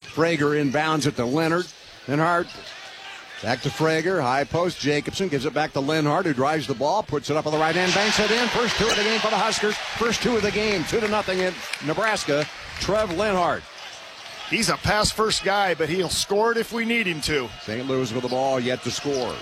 Frager inbounds it to Leonard. Lenhart back to Frager. High post. Jacobson gives it back to Lenhart, who drives the ball, puts it up on the right hand, banks it in. First two of the game for the Huskers. First two of the game. 2-0 in Nebraska. Trev Lenhart. He's a pass-first guy, but he'll score it if we need him to. St. Louis with the ball, yet to score.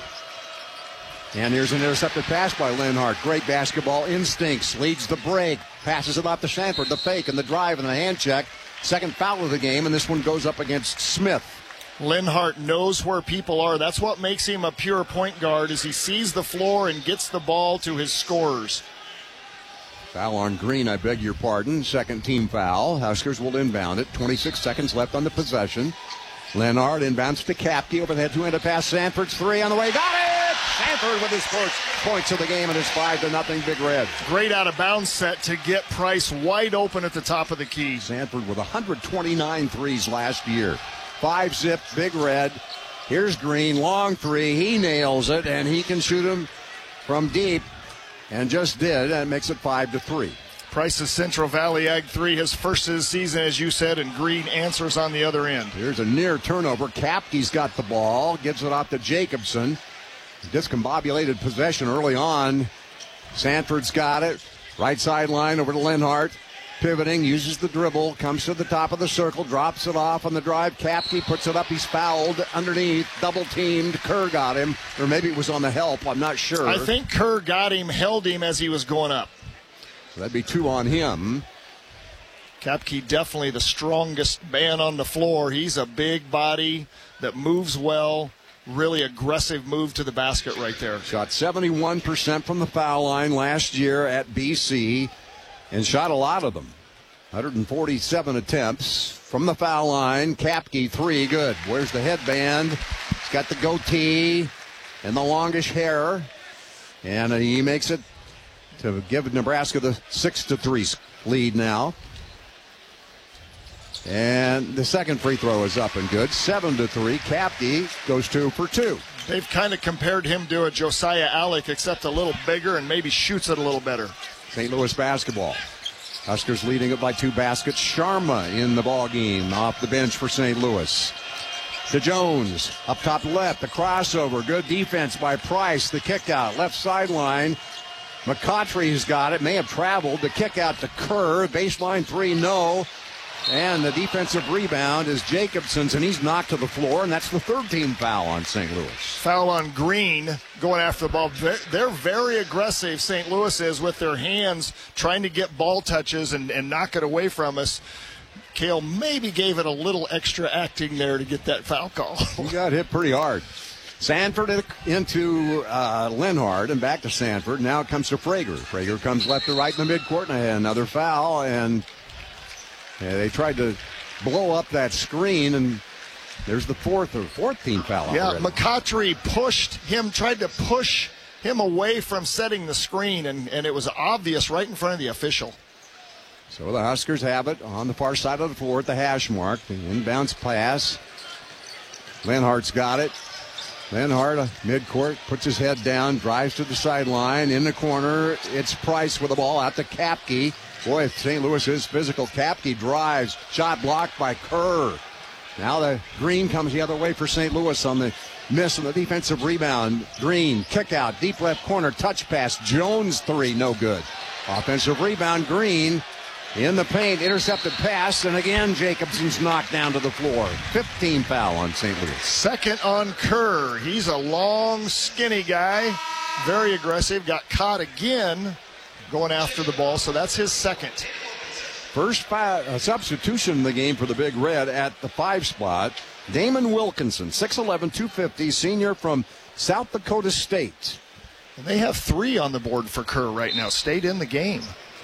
And here's an intercepted pass by Lenhart. Great basketball instincts. Leads the break. Passes it off to Sanford. The fake and the drive and the hand check. Second foul of the game, and this one goes up against Smith. Lenhart knows where people are. That's what makes him a pure point guard, is he sees the floor and gets the ball to his scorers. Foul on Green, I beg your pardon. Second team foul. Huskers will inbound it. 26 seconds left on the possession. Lenhart inbounds to Kapke. Overhead two-handed pass. Sanford's three on the way. Got it! Sanford with his first points of the game, and it's 5-0 Big Red. Great out-of-bounds set to get Price wide open at the top of the key. Sanford with 129 threes last year. 5-zip, Big Red. Here's Green, long three. He nails it, and he can shoot him from deep. And just did, and it makes it 5-3. Price's Central Valley Ag 3, his first of the season, as you said, and Green answers on the other end. Here's a near turnover. Kapke's got the ball, gives it off to Jacobson. Discombobulated possession early on. Sanford's got it. Right sideline over to Lenhart. Pivoting, uses the dribble, comes to the top of the circle, drops it off on the drive. Kapke puts it up. He's fouled underneath, double-teamed. Kerr got him, or maybe it was on the help. I'm not sure. I think Kerr got him, held him as he was going up. So that'd be two on him. Kapke definitely the strongest man on the floor. He's a big body that moves well. Really aggressive move to the basket right there. Shot 71% from the foul line last year at BC. And shot a lot of them. 147 attempts from the foul line. Kapke, three, good. Wears the headband. He's got the goatee and the longish hair. And he makes it to give Nebraska the 6-3 lead now. And the second free throw is up and good. 7-3. Kapke goes 2 for 2. They've kind of compared him to a Josiah Alec, except a little bigger and maybe shoots it a little better. St. Louis basketball. Huskers leading it by 2 baskets. Sharma in the ball game off the bench for St. Louis. To Jones, up top left, the crossover. Good defense by Price. The kick out, left sideline. McCautry's got it, may have traveled. The kick out to Kerr. Baseline three, no. And the defensive rebound is Jacobson's, and he's knocked to the floor, and that's the third team foul on St. Louis. Foul on Green going after the ball. They're very aggressive, St. Louis is, with their hands trying to get ball touches and knock it away from us. Cale maybe gave it a little extra acting there to get that foul call. He got hit pretty hard. Sanford into Lenhart and back to Sanford. Now it comes to Frager. Frager comes left to right in the midcourt, and another foul, and they tried to blow up that screen, and there's the fourth team foul. Yeah, already. McCautry tried to push him away from setting the screen, and it was obvious right in front of the official. So the Huskers have it on the far side of the floor at the hash mark. The inbounds pass. Lenhart's got it. Lenhart, midcourt, puts his head down, drives to the sideline. In the corner, it's Price with the ball out to Kapke. Boy, if St. Louis is physical. Kapke drives. Shot blocked by Kerr. Now the Green comes the other way for St. Louis on the miss on the defensive rebound. Green, kick out, deep left corner, touch pass. Jones three, no good. Offensive rebound, Green in the paint, intercepted pass, and again Jacobson's knocked down to the floor. 15 foul on St. Louis. Second on Kerr. He's a long, skinny guy, very aggressive, got caught again going after the ball, so that's his second. First substitution in the game for the Big Red at the 5 spot. Damon Wilkinson, 6'11", 250, senior from South Dakota State. And they have 3 on the board for Kerr right now. Stayed in the game.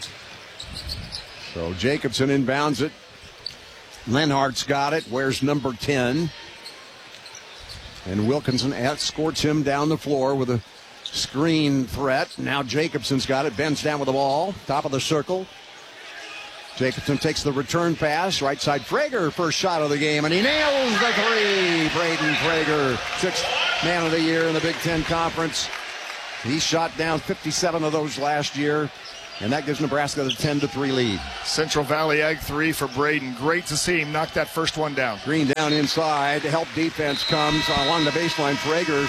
So Jacobson inbounds it. Lenhart's got it. Wears number 10. And Wilkinson escorts him down the floor with a screen threat. Now Jacobson's got it. Bends down with the ball. Top of the circle. Jacobson takes the return pass. Right side, Frager, first shot of the game, and he nails the three. Braden Frager, 6th man of the year in the Big Ten Conference. He shot down 57 of those last year. And that gives Nebraska the 10-3 lead. Central Valley Ag 3 for Braden. Great to see him knock that first one down. Green down inside. The help defense comes along the baseline. Fragers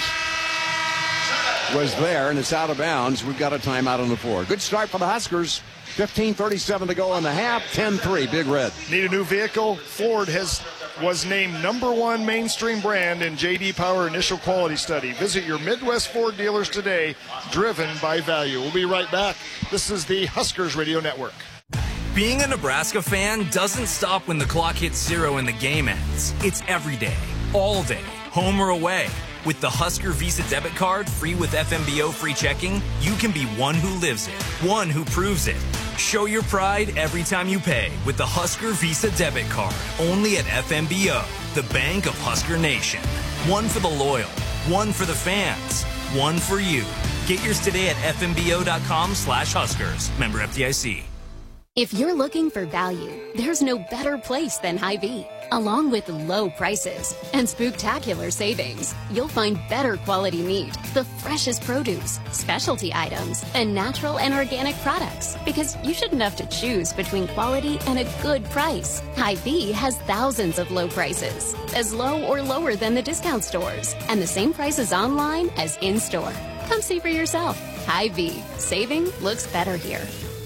was there, and it's out of bounds. We've got a timeout on the floor. Good start for the Huskers. 15:37 to go in the half. 10-3, Big Red. Need a new vehicle? Ford was named #1 mainstream brand in J.D. Power Initial Quality Study. Visit your Midwest Ford dealers today, driven by value. We'll be right back. This is the Huskers Radio Network. Being a Nebraska fan doesn't stop when the clock hits 0 and the game ends. It's every day, all day, home or away. With the Husker Visa debit card, free with FMBO free checking, you can be one who lives it, one who proves it. Show your pride every time you pay with the Husker Visa debit card, only at FMBO, the bank of Husker Nation. One for the loyal, one for the fans, one for you. Get yours today at fmbo.com/Huskers. Member FDIC. If you're looking for value, there's no better place than Hy-Vee. Along with low prices and spooktacular savings, you'll find better quality meat, the freshest produce, specialty items, and natural and organic products. Because you shouldn't have to choose between quality and a good price. Hy-Vee has thousands of low prices, as low or lower than the discount stores, and the same prices online as in-store. Come see for yourself. Hy-Vee. Saving looks better here.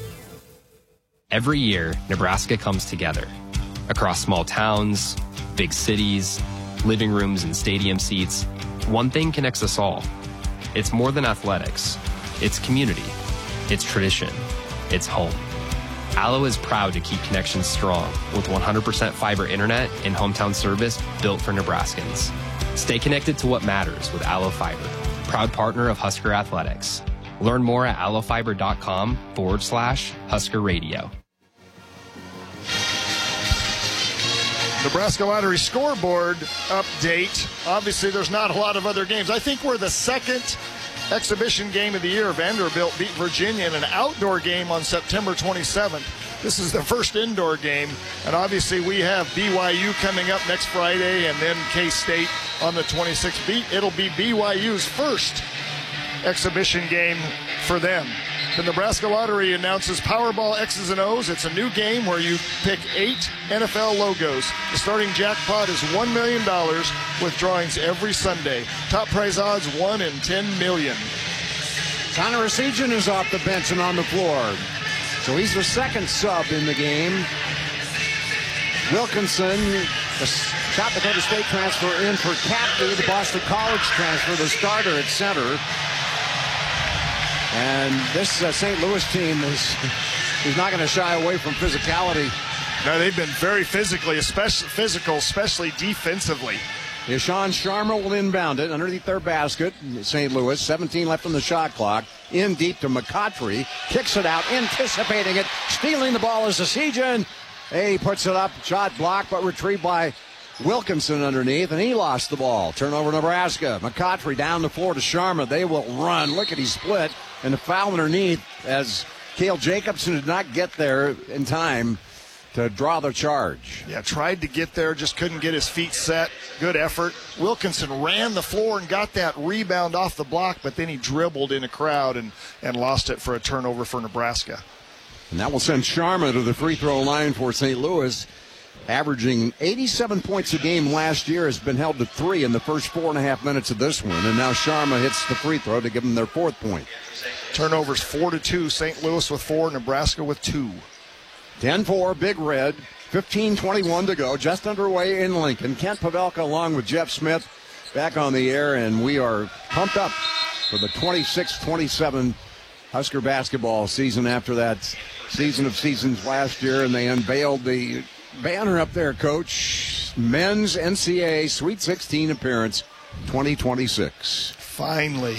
Every year, Nebraska comes together. Across small towns, big cities, living rooms and stadium seats, one thing connects us all. It's more than athletics. It's community. It's tradition. It's home. Allo is proud to keep connections strong with 100% fiber internet and hometown service built for Nebraskans. Stay connected to what matters with Allo Fiber, proud partner of Husker Athletics. Learn more at allofiber.com/Husker Radio. Nebraska Lottery scoreboard update. Obviously, there's not a lot of other games. I think we're the second exhibition game of the year. Vanderbilt beat Virginia in an outdoor game on September 27th. This is the first indoor game. And obviously, we have BYU coming up next Friday and then K-State on the 26th. It'll be BYU's first exhibition game for them. The Nebraska Lottery announces Powerball X's and O's. It's a new game where you pick 8 NFL logos. The starting jackpot is $1 million with drawings every Sunday. Top prize odds 1 in 10 million. Connor Esigian is off the bench and on the floor. So he's the second sub in the game. Wilkinson, the South Dakota State transfer, in for Capty, the Boston College transfer, the starter at center. And this St. Louis team is not going to shy away from physicality. No, they've been very physical, especially defensively. Ishan Sharma will inbound it underneath their basket. St. Louis, 17 left on the shot clock. In deep to McCautry. Kicks it out, anticipating it. Stealing the ball is Esigian. He puts it up, shot blocked, but retrieved by Wilkinson underneath, and he lost the ball. Turnover Nebraska. McCautry down the floor to Sharma. They will run. Look at he split. And the foul underneath as Cale Jacobson did not get there in time to draw the charge. Yeah, tried to get there, just couldn't get his feet set. Good effort. Wilkinson ran the floor and got that rebound off the block, but then he dribbled in a crowd and lost it for a turnover for Nebraska. And that will send Sharma to the free throw line for St. Louis. Averaging 87 points a game last year, has been held to 3 in the first 4.5 minutes of this one. And now Sharma hits the free throw to give them their 4th point. Turnovers 4-2. St. Louis with 4, Nebraska with 2. 10-4, Big Red. 15:21 to go. Just underway in Lincoln. Kent Pavelka along with Jeff Smith back on the air. And we are pumped up for the 26-27 Husker basketball season after that season of seasons last year. And they unveiled the banner up there, Coach. Men's NCAA Sweet 16 appearance 2026. Finally.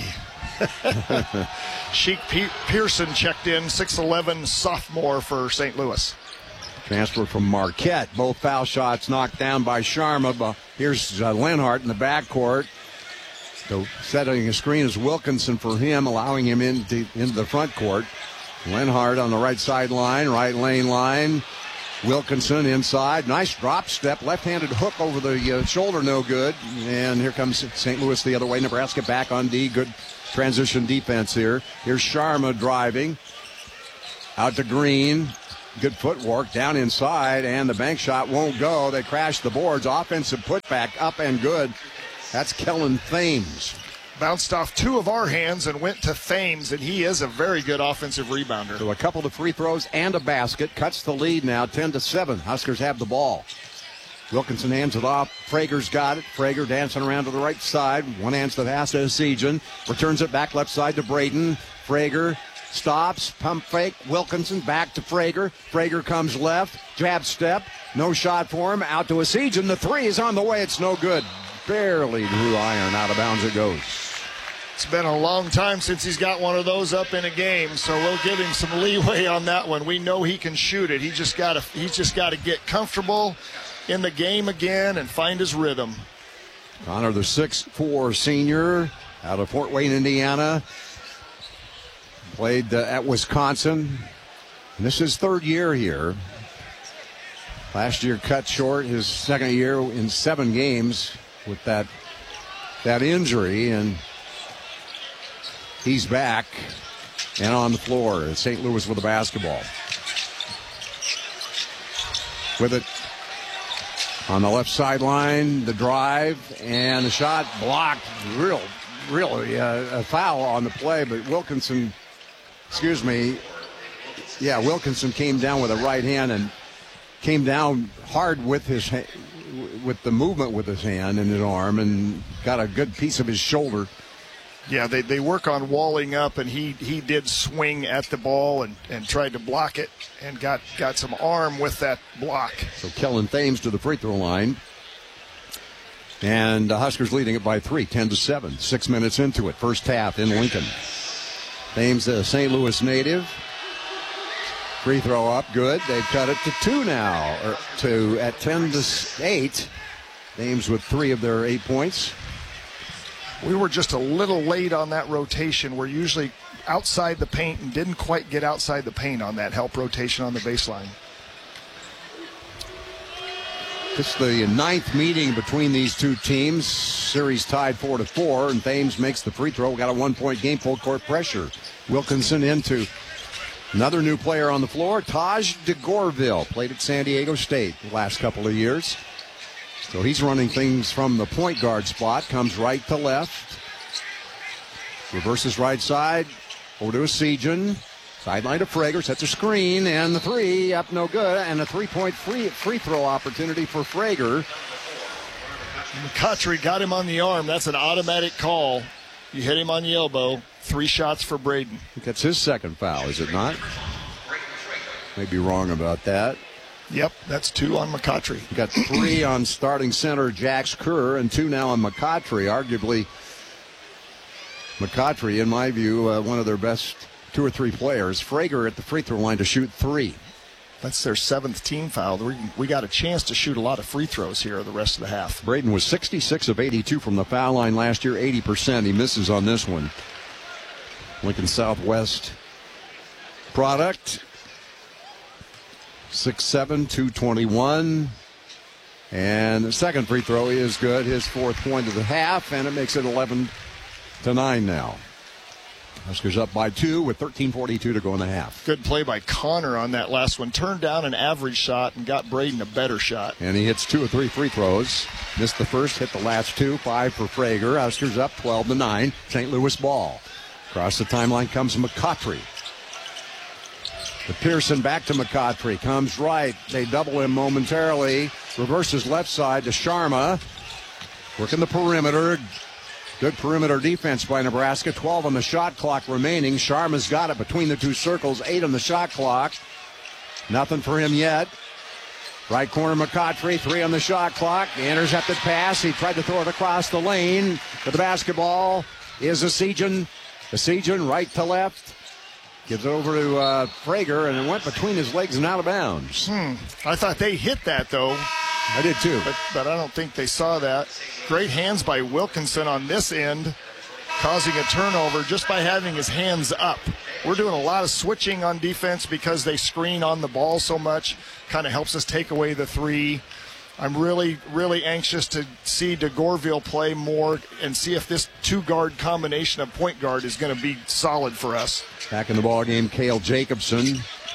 Sheik Pearson checked in, 6'11", sophomore for St. Louis. Transfer from Marquette. Both foul shots knocked down by Sharma. But here's Lenhart in the backcourt. So setting a screen is Wilkinson for him, allowing him into the front court. Lenhart on the right sideline, right lane line. Wilkinson inside. Nice drop step. Left-handed hook over the shoulder, no good. And here comes St. Louis the other way. Nebraska back on D. Good transition defense here. Here's Sharma driving. Out to Green. Good footwork down inside, and the bank shot won't go. They crash the boards. Offensive putback up and good. That's Kellen Thames. Bounced off two of our hands and went to Thames, and he is a very good offensive rebounder. So a couple of free throws and a basket. Cuts the lead now, 10-7. Huskers have the ball. Wilkinson hands it off. Frager's got it. Frager dancing around to the right side. One hands the pass to Esijan. Returns it back left side to Braden. Frager stops. Pump fake. Wilkinson back to Frager. Frager comes left. Jab step. No shot for him. Out to Esijan. The three is on the way. It's no good. Barely drew iron. Out of bounds it goes. It's been a long time since he's got one of those up in a game, so we'll give him some leeway on that one. We know he can shoot it. He's just got to get comfortable in the game again and find his rhythm. Connor, the 6'4" senior out of Fort Wayne, Indiana, played at Wisconsin. And this is his third year here. Last year cut short, his second year in 7 games with that injury, and he's back and on the floor. St. Louis with the basketball. With it on the left sideline, the drive, and the shot blocked. Really a foul on the play, but Wilkinson came down with a right hand and came down hard with the movement with his hand and his arm, and got a good piece of his shoulder. Yeah, they work on walling up, and he did swing at the ball and tried to block it and got some arm with that block. So Kellen Thames to the free throw line. And the Huskers leading it by 3, 10-7. 6 minutes into it, first half in Lincoln. Thames, a St. Louis native. Free throw up, good. They've cut it to 2 now, or at 10-8. Thames with 3 of their 8 points. We were just a little late on that rotation. We're usually outside the paint and didn't quite get outside the paint on that help rotation on the baseline. It's the 9th meeting between these two teams. Series tied 4-4, and Thames makes the free throw. Got a 1-point game, full court pressure. Wilkinson into another new player on the floor, Taj DeGorville. Played at San Diego State the last couple of years. So he's running things from the point guard spot. Comes right to left. Reverses right side. Over to Esijan. Sideline to Frager. Sets a screen. And the 3 up no good. And a 3-point free throw opportunity for Frager. McCutchery got him on the arm. That's an automatic call. You hit him on the elbow. 3 shots for Braden. I think that's his second foul, is it not? May be wrong about that. Yep, that's 2 on McCutchery. Got 3 on starting center Jax Kerr and 2 now on McCutchery. Arguably, McCutchery, in my view, one of their best 2 or 3 players. Frager at the free throw line to shoot 3. That's their 7th team foul. We got a chance to shoot a lot of free throws here the rest of the half. Braden was 66 of 82 from the foul line last year, 80%. He misses on this one. Lincoln Southwest product. 6'7", 221. And the second free throw is good. His 4th point of the half, and it makes it 11-9 now. Huskers up by 2 with 13:42 to go in the half. Good play by Connor on that last one. Turned down an average shot and got Braden a better shot. And he hits 2 of 3 free throws. Missed the first, hit the last 2. 5 for Frager. Huskers up 12-9. St. Louis ball. Across the timeline comes McCutchery. To Pearson, back to McCutchery. Comes right. They double him momentarily. Reverses left side to Sharma. Working the perimeter. Good perimeter defense by Nebraska. 12 on the shot clock remaining. Sharma's got it between the 2 circles. 8 on the shot clock. Nothing for him yet. Right corner McCutchery. 3 on the shot clock. The intercepted pass. He tried to throw it across the lane. But the basketball is Esijan. Esijan right to left. Gives it over to Frager, and it went between his legs and out of bounds. I thought they hit that, though. I did, too. But I don't think they saw that. Great hands by Wilkinson on this end, causing a turnover just by having his hands up. We're doing a lot of switching on defense because they screen on the ball so much. Kind of helps us take away the 3. I'm really, really anxious to see DeGorville play more and see if this 2-guard combination of point guard is going to be solid for us. Back in the ball game, Cale Jacobson.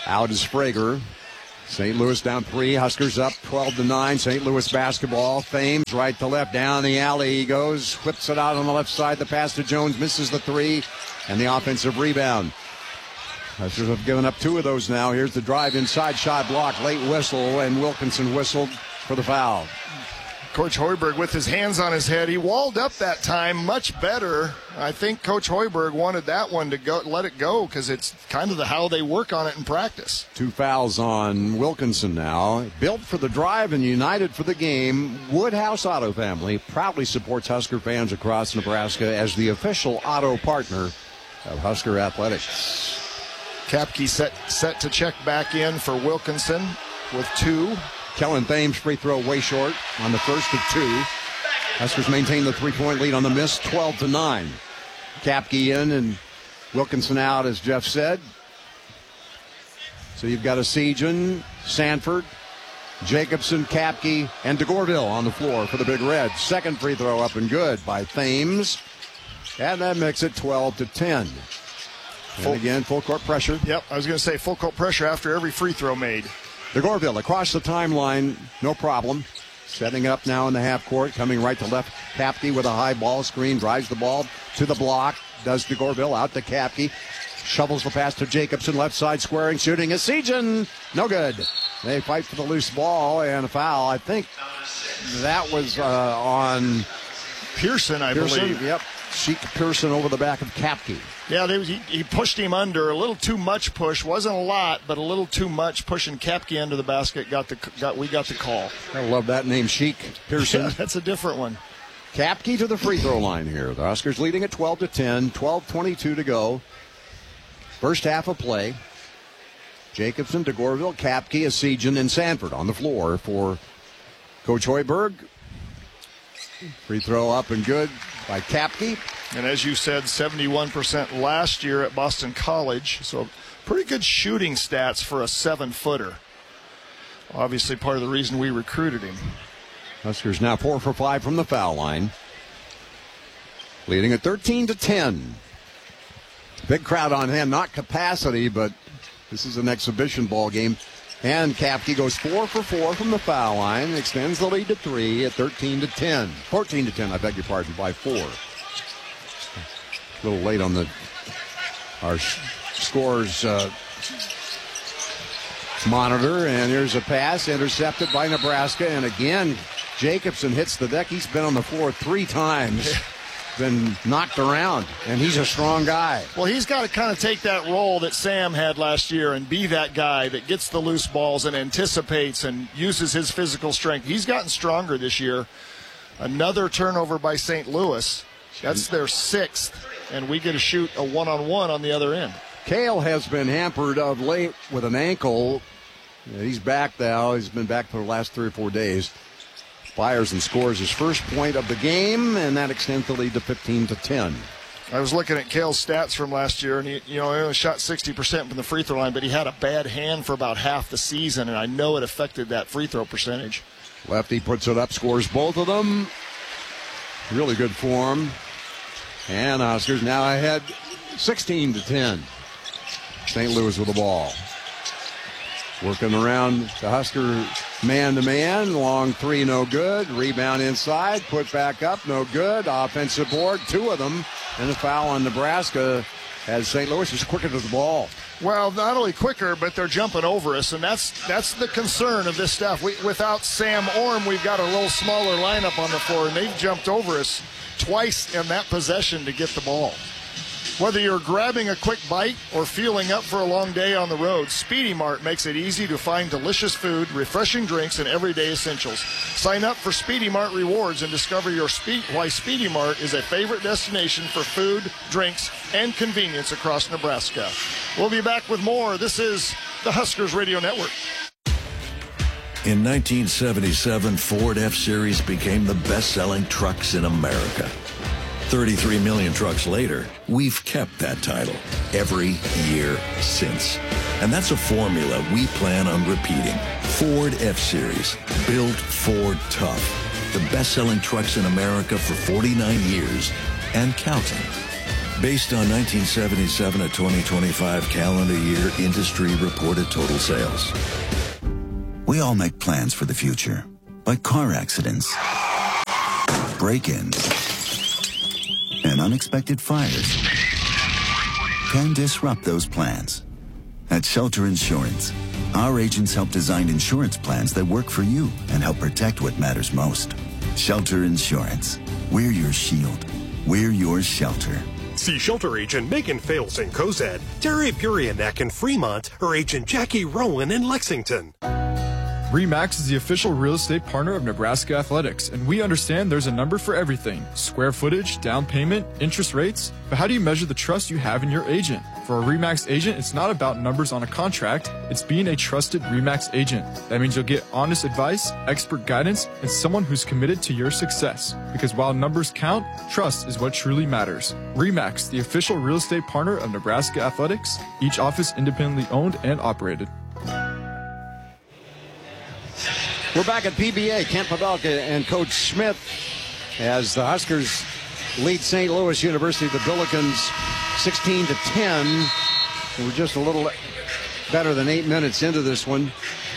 Out is Frager. St. Louis down 3. Huskers up 12-9. St. Louis basketball. Thames right to left. Down the alley he goes. Whips it out on the left side. The pass to Jones. Misses the 3. And the offensive rebound. Huskers have given up 2 of those now. Here's the drive inside. Shot blocked. Late whistle. And Wilkinson whistled for the foul. Coach Hoiberg with his hands on his head. He walled up that time much better. I think Coach Hoiberg wanted that one to go, let it go, because it's kind of how they work on it in practice. 2 fouls on Wilkinson now. Built for the drive and united for the game, Woodhouse Auto Family proudly supports Husker fans across Nebraska as the official auto partner of Husker Athletics. Kapke set to check back in for Wilkinson with 2. Kellen Thames free throw way short on the first of 2. Huskers maintain the 3-point lead on the miss, 12-9. Kapke in and Wilkinson out, as Jeff said. So you've got Essegian, Sanford, Jacobson, Kapke, and DeGorville on the floor for the Big Reds. Second free throw up and good by Thames. And that makes it 12-10. And again, full court pressure. Yep, I was going to say full court pressure after every free throw made. DeGorville across the timeline, no problem. Setting up now in the half court, coming right to left. Kapke with a high ball screen, drives the ball to the block. Does DeGorville out to Kapke. Shovels the pass to Jacobson, left side squaring, shooting. Essegian, no good. They fight for the loose ball and a foul. I think that was on Pearson, I believe. Yep. Sheik Pearson over the back of Kapke. Yeah, he pushed him under. A little too much push. Wasn't a lot, but a little too much pushing Kapke under the basket. We got the call. I love that name, Sheik Pearson. Yeah, that's a different one. Kapke to the free throw line here. The Huskers leading at 12-10, 12:22 to go. First half of play. Jacobson, DeGorville, Kapke, Essegian, and Sanford on the floor for Coach Hoiberg. Free throw up and good by Kapke. And as you said, 71% last year at Boston College. So pretty good shooting stats for a 7-footer. Obviously part of the reason we recruited him. Huskers now 4 for 5 from the foul line. Leading at 13-10. Big crowd on hand, not capacity, but this is an exhibition ball game. And Kapke goes 4 for 4 from the foul line, extends the lead to 3 at 13-10. 14-10, I beg your pardon, by 4. A little late on our scores monitor, and here's a pass intercepted by Nebraska, and again Jacobson hits the deck. He's been on the floor 3 times, been knocked around, and he's a strong guy. Well, he's got to kind of take that role that Sam had last year and be that guy that gets the loose balls and anticipates and uses his physical strength. He's gotten stronger this year. Another turnover by St. Louis. That's their 6th, and we get to shoot a one-on-one on the other end. Cale has been hampered of late with an ankle. He's back now. He's been back for the last 3 or 4 days. Fires and scores his first point of the game, and that extends the lead to 15-10. I was looking at Cale's stats from last year, and he only shot 60% from the free throw line, but he had a bad hand for about half the season, and I know it affected that free throw percentage. Lefty puts it up, scores both of them. Really good form. And Huskers now ahead 16-10. St. Louis with the ball. Working around the Husker man-to-man. Long 3, no good. Rebound inside. Put back up, no good. Offensive board, 2 of them. And a foul on Nebraska as St. Louis is quicker to the ball. Well, not only quicker, but they're jumping over us, and that's the concern of this stuff. Without Sam Orm, we've got a little smaller lineup on the floor, and they've jumped over us twice in that possession to get the ball. Whether you're grabbing a quick bite or fueling up for a long day on the road, Speedy Mart makes it easy to find delicious food, refreshing drinks, and everyday essentials. Sign up for Speedy Mart Rewards and discover why Speedy Mart is a favorite destination for food, drinks, and convenience across Nebraska. We'll be back with more. This is the Huskers Radio Network. In 1977, Ford F-Series became the best-selling trucks in America. 33 million trucks later, we've kept that title every year since. And that's a formula we plan on repeating. Ford F-Series, built Ford tough. The best-selling trucks in America for 49 years and counting. Based on 1977 to 2025 calendar year industry reported total sales. We all make plans for the future, but car accidents, break-ins, and unexpected fires can disrupt those plans. At Shelter Insurance, our agents help design insurance plans that work for you and help protect what matters most. Shelter Insurance. We're your shield. We're your shelter. See Shelter Agent Megan Fales in Cozad, Terry Purianek in Fremont, or Agent Jackie Rowan in Lexington. RE/MAX is the official real estate partner of Nebraska Athletics, and we understand there's a number for everything. Square footage, down payment, interest rates. But how do you measure the trust you have in your agent? For a RE/MAX agent, it's not about numbers on a contract. It's being a trusted RE/MAX agent. That means you'll get honest advice, expert guidance, and someone who's committed to your success. Because while numbers count, trust is what truly matters. RE/MAX, the official real estate partner of Nebraska Athletics, each office independently owned and operated. We're back at PBA. Kent Pavelka and Coach Smith as the Huskers lead St. Louis University, the Billikens, 16-10. We're just a little better than 8 minutes into this one.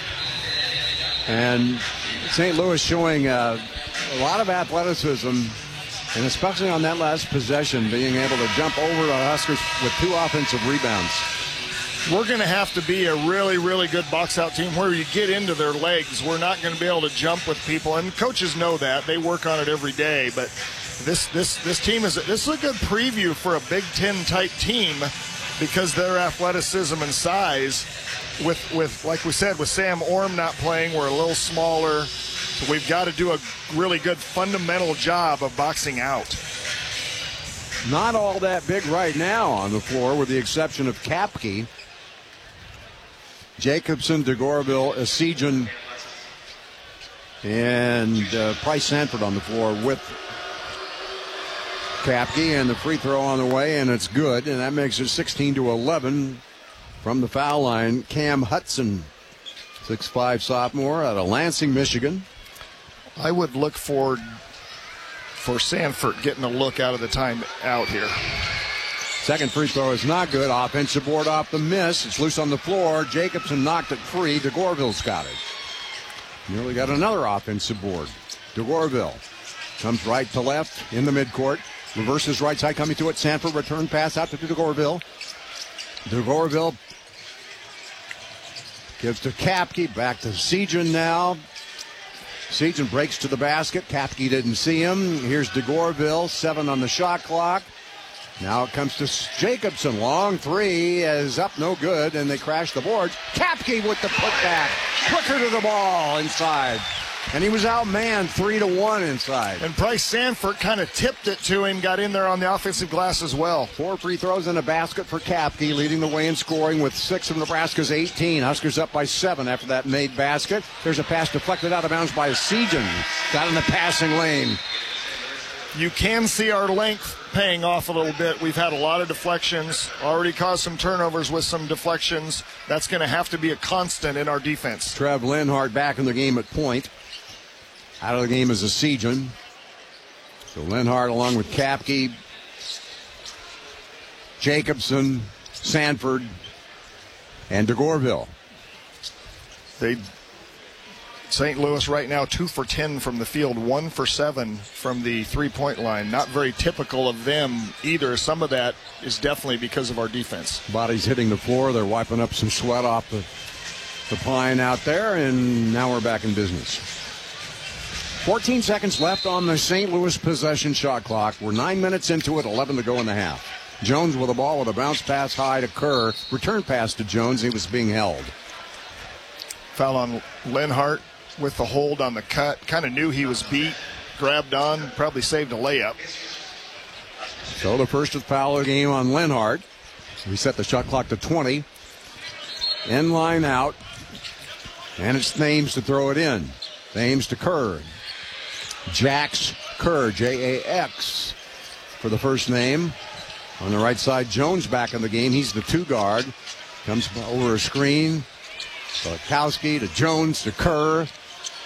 And St. Louis showing a lot of athleticism, and especially on that last possession, being able to jump over the Huskers with 2 offensive rebounds. We're going to have to be a really, really good box-out team where you get into their legs. We're not going to be able to jump with people, and coaches know that. They work on it every day. But this team is a good preview for a Big Ten-type team because their athleticism and size, with like we said, with Sam Orm not playing, we're a little smaller. So we've got to do a really good fundamental job of boxing out. Not all that big right now on the floor, with the exception of Kapke. Jacobson, DeGorville, Esijan, and Price Sanford on the floor with Kapke, and the free throw on the way, and it's good, and that makes it 16-11 from the foul line. Cam Hudson, 6'5" sophomore out of Lansing, Michigan. I would look for Sanford getting a look out of the time out here. Second free throw is not good. Offensive board off the miss. It's loose on the floor. Jacobson knocked it free. DeGorville's got it. Nearly got another offensive board. DeGorville comes right to left in the midcourt. Reverses right side, coming to it. Sanford return pass out to DeGorville. DeGorville gives to Kapke. Back to Esijan now. Esijan breaks to the basket. Kapke didn't see him. Here's DeGorville. 7 on the shot clock. Now it comes to Jacobson. Long three is up, no good, and they crash the boards. Kapke with the putback. Quicker to the ball inside. And he was outmanned 3-1 inside. And Price Sanford kind of tipped it to him, got in there on the offensive glass as well. 4 free throws and a basket for Kapke, leading the way in scoring with 6 of Nebraska's 18. Huskers up by 7 after that made basket. There's a pass deflected out of bounds by Esijan. Got in the passing lane. You can see our length paying off a little bit. We've had a lot of deflections, already caused some turnovers with some deflections. That's going to have to be a constant in our defense. Trev Lenhart back in the game at point. Out of the game is Esijan. So Lenhart along with Kapke, Jacobson, Sanford, and DeGorville. St. Louis right now 2 for 10 from the field, 1 for 7 from the three-point line. Not very typical of them either. Some of that is definitely because of our defense. Bodies hitting the floor. They're wiping up some sweat off the pine out there, and now we're back in business. 14 seconds left on the St. Louis possession shot clock. We're 9 minutes into it, 11 to go in the half. Jones with the ball with a bounce pass high to Kerr. Return pass to Jones. He was being held. Foul on Lenhart with the hold on the cut. Kind of knew he was beat. Grabbed on. Probably saved a layup. So the first foul of the game on Lenhart. We set the shot clock to 20. In line out. And it's Thames to throw it in. Thames to Kerr. Jax Kerr, J-A-X for the first name. On the right side, Jones back in the game. He's the 2 guard. Comes over a screen. Solakowski to Jones to Kerr.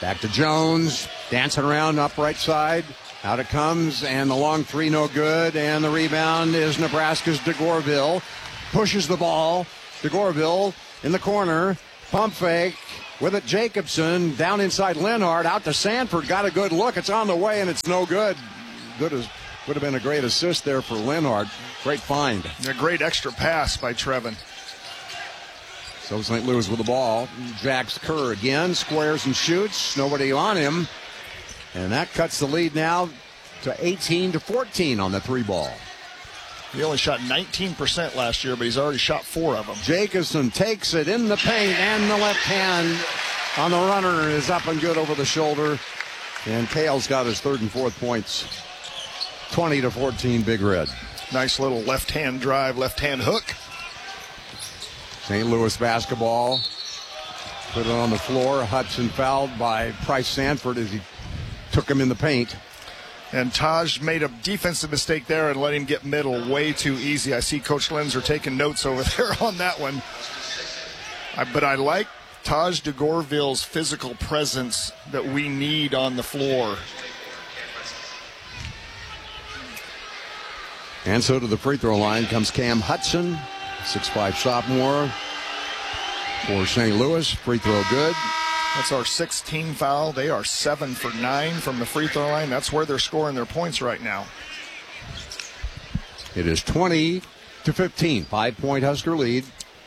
Back to Jones, dancing around upright side. Out it comes, and the long three no good, and the rebound is Nebraska's DeGorville. Pushes the ball. DeGorville in the corner. Pump fake. With it, Jacobson. Down inside Lenhart. Out to Sanford. Got a good look. It's on the way, and it's no good. Would have been a great assist there for Lenhart. Great find. A great extra pass by Trevin. So St. Louis with the ball. Jacks Kerr again. Squares and shoots. Nobody on him. And that cuts the lead now to 18-14 on the three ball. He only shot 19% last year, but he's already shot 4 of them. Jacobson takes it in the paint, and the left hand on the runner is up and good over the shoulder. And Kale's got his third and fourth points. 20-14, Big Red. Nice little left-hand drive, left-hand hook. St. Louis basketball. Put it on the floor. Hudson fouled by Price Sanford as he took him in the paint. And Taj made a defensive mistake there and let him get middle way too easy. I see Coach Linzer taking notes over there on that one. But I like Taj DeGorville's physical presence that we need on the floor. And so to the free throw line comes Cam Hudson, 6'5" sophomore for St. Louis. Free throw good. That's our 16th foul. They are 7 for 9 from the free throw line. That's where they're scoring their points right now. It is 20-15, 5-point Husker lead.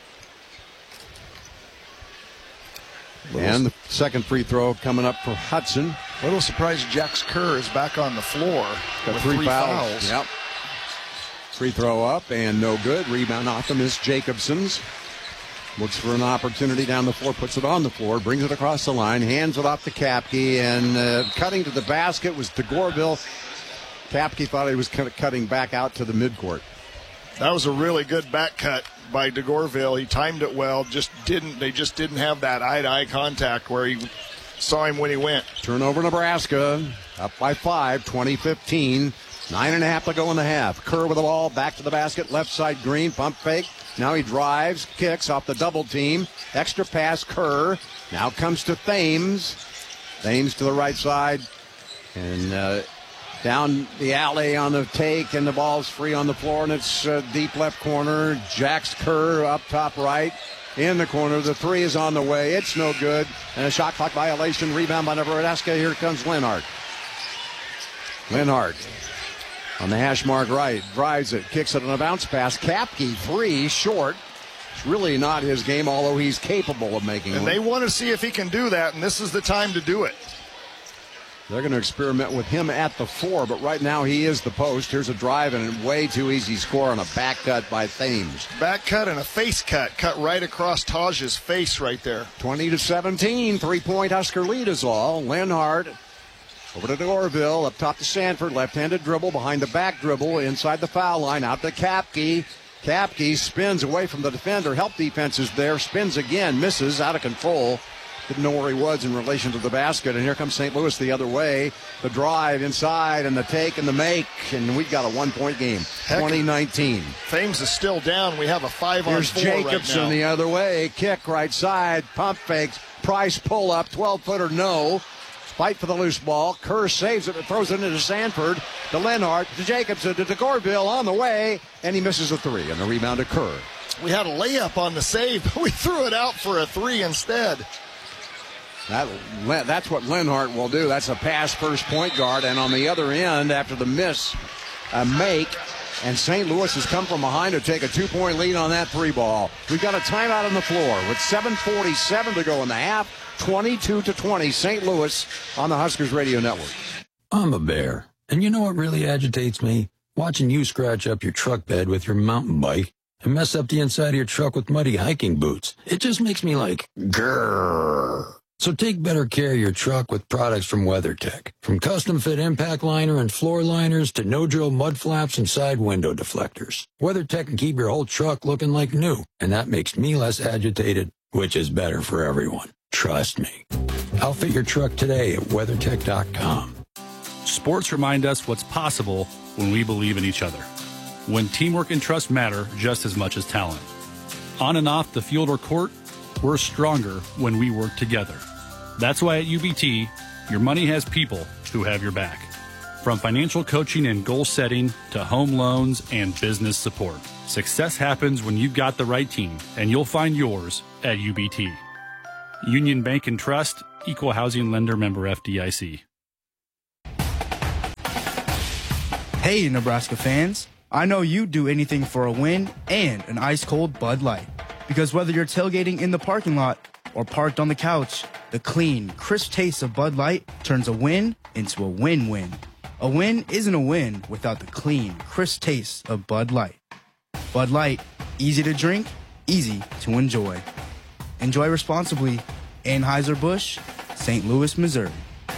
And the second free throw coming up for Hudson. A little surprised Jax Kerr is back on the floor. Got with 3 fouls. Yep. Free throw up and no good. Rebound off to Miss Jacobson's. Looks for an opportunity down the floor, puts it on the floor, brings it across the line, hands it off to Kapke, and cutting to the basket was DeGorville. Kapke thought he was cutting back out to the midcourt. That was a really good back cut by DeGorville. He timed it well, they just didn't have that eye-to-eye contact where he saw him when he went. Turnover Nebraska, up by 5, 20-15. 9.5 to go in the half. Kerr with the ball, back to the basket, left side Green, pump fake. Now he drives, kicks off the double team. Extra pass, Kerr. Now comes to Thames. Thames to the right side. And down the alley on the take, and the ball's free on the floor, and it's deep left corner. Jax Kerr up top right. In the corner, the three is on the way. It's no good. And a shot clock violation. Rebound by Nebraska. Here comes Lenhart. Lenhart on the hash mark right, drives it, kicks it on a bounce pass. Kapke, 3, short. It's really not his game, although he's capable of making one. And they want to see if he can do that, and this is the time to do it. They're going to experiment with him at the 4, but right now he is the post. Here's a drive and a way too easy score on a back cut by Thames. Back cut and a face cut right across Taj's face right there. 20-17, 3-point Husker lead is all. Lenhart over to DeGorville, up top to Sanford, left-handed dribble, behind the back dribble, inside the foul line, out to Kapke. Kapke spins away from the defender, help defense is there, spins again, misses, out of control. Didn't know where he was in relation to the basket, and here comes St. Louis the other way. The drive inside, and the take, and the make, and we've got a 1-point game, 2019. Thames is still down. We have a 5-on-4 Here's Jacobson right now. the other way, kick right side, pump fakes, Price pull up, 12-footer no. Fight for the loose ball. Kerr saves it and throws it into Sanford. To Lenhart, to Jacobson, to DeGorville on the way, and he misses a 3, and the rebound to Kerr. We had a layup on the save, but we threw it out for a 3 instead. That's what Lenhart will do. That's a pass first point guard, and on the other end, after the miss, a make, and St. Louis has come from behind to take a 2-point lead on that 3 ball. We've got a timeout on the floor with 7:47 to go in the half. 22-20, St. Louis on the Huskers Radio Network. I'm a bear, and you know what really agitates me? Watching you scratch up your truck bed with your mountain bike and mess up the inside of your truck with muddy hiking boots. It just makes me like, grrr. So take better care of your truck with products from WeatherTech. From custom fit impact liner and floor liners to no-drill mud flaps and side window deflectors. WeatherTech can keep your whole truck looking like new, and that makes me less agitated, which is better for everyone. Trust me. Outfit your truck today at WeatherTech.com. Sports remind us what's possible when we believe in each other. When teamwork and trust matter just as much as talent. On and off the field or court, we're stronger when we work together. That's why at UBT, your money has people who have your back. From financial coaching and goal setting to home loans and business support. Success happens when you've got the right team, and you'll find yours at UBT. Union Bank and Trust, Equal Housing Lender, member FDIC. Hey, Nebraska fans. I know you'd do anything for a win and an ice-cold Bud Light. Because whether you're tailgating in the parking lot or parked on the couch, the clean, crisp taste of Bud Light turns a win into a win-win. A win isn't a win without the clean, crisp taste of Bud Light. Bud Light, easy to drink, easy to enjoy. Enjoy responsibly. Anheuser-Busch, St. Louis, Missouri.